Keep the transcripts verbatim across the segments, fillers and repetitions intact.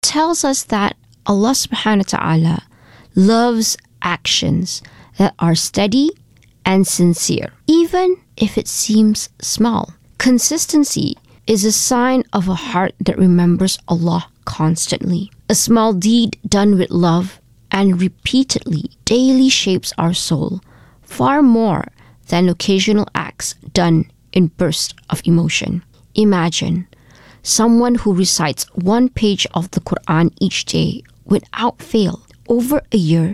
tells us that Allah subhanahu wa ta'ala loves actions that are steady and sincere, even if it seems small. Consistency is a sign of a heart that remembers Allah constantly. A small deed done with love and repeatedly daily shapes our soul far more than occasional acts done in bursts of emotion. Imagine someone who recites one page of the Quran each day without fail. Over a year,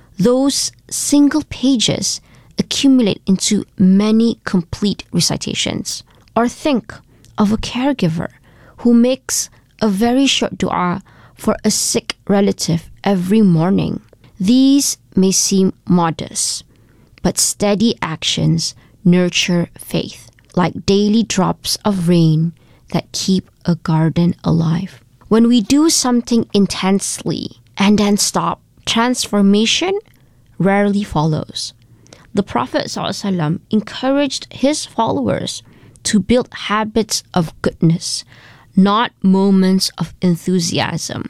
those single pages accumulate into many complete recitations. Or think of a caregiver who makes a very short dua for a sick relative every morning. These may seem modest, but steady actions nurture faith, like daily drops of rain that keep a garden alive. When we do something intensely and then stop, transformation rarely follows. The Prophet ﷺ encouraged his followers to build habits of goodness, not moments of enthusiasm,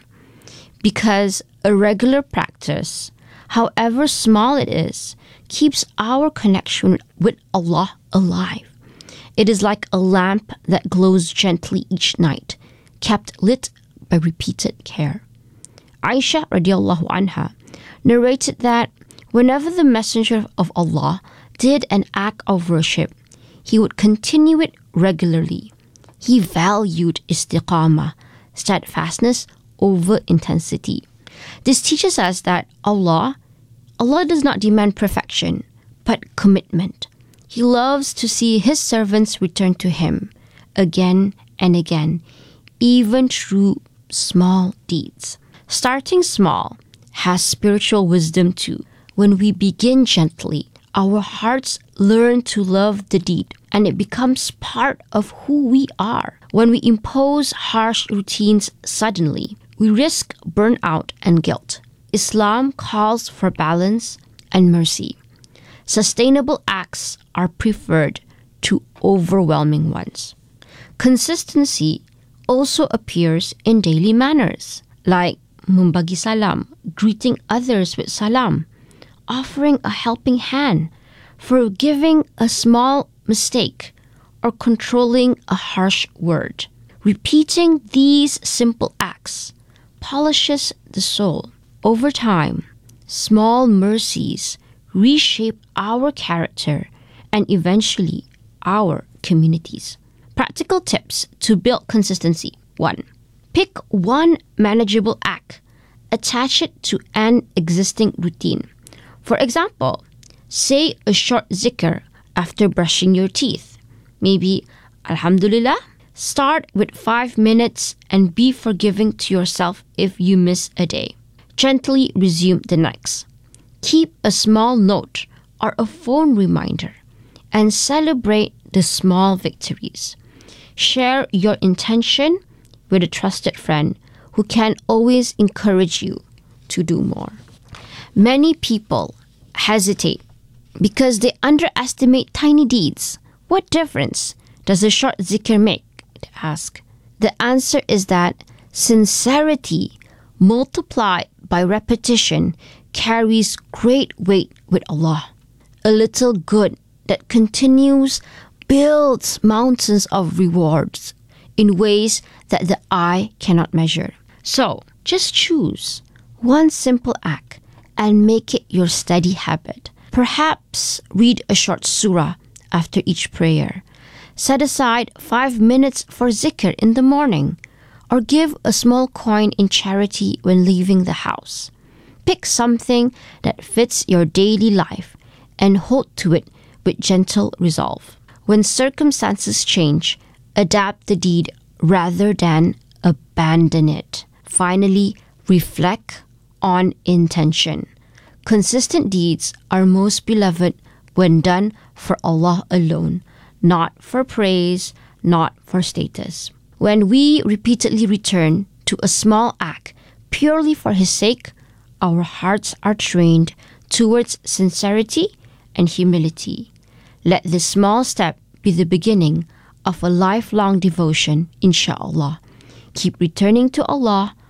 because a regular practice, however small it is, keeps our connection with Allah alive. It is like a lamp that glows gently each night, kept lit by repeated care. Aisha radiallahu anha narrated that whenever the Messenger of Allah did an act of worship, he would continue it regularly. He valued istiqamah, steadfastness over intensity. This teaches us that Allah, Allah does not demand perfection, but commitment. He loves to see his servants return to him again and again, even through small deeds. Starting small has spiritual wisdom too. When we begin gently, our hearts learn to love the deed, and it becomes part of who we are. When we impose harsh routines suddenly, we risk burnout and guilt. Islam calls for balance and mercy. Sustainable acts are preferred to overwhelming ones. Consistency also appears in daily manners, like mumbagi salam, greeting others with salam, offering a helping hand, forgiving a small mistake, or controlling a harsh word. Repeating these simple acts polishes the soul. Over time, small mercies reshape our character and eventually our communities. Practical tips to build consistency. One, pick one manageable act. Attach it to an existing routine. For example, say a short zikr after brushing your teeth. Maybe, Alhamdulillah. Start with five minutes and be forgiving to yourself if you miss a day. Gently resume the next. Keep a small note or a phone reminder and celebrate the small victories. Share your intention with a trusted friend who can always encourage you to do more. Many people hesitate because they underestimate tiny deeds. What difference does a short zikr make? They ask. The answer is that sincerity multiplied by repetition carries great weight with Allah. A little good that continues builds mountains of rewards in ways that the eye cannot measure. So, just choose one simple act and make it your steady habit. Perhaps read a short surah after each prayer. Set aside five minutes for zikr in the morning, or give a small coin in charity when leaving the house. Pick something that fits your daily life and hold to it with gentle resolve. When circumstances change, adapt the deed rather than abandon it. Finally, reflect on intention. Consistent deeds are most beloved when done for Allah alone, not for praise, not for status. When we repeatedly return to a small act purely for His sake, our hearts are trained towards sincerity and humility. Let this small step be the beginning of a lifelong devotion, inshallah. Keep returning to Allah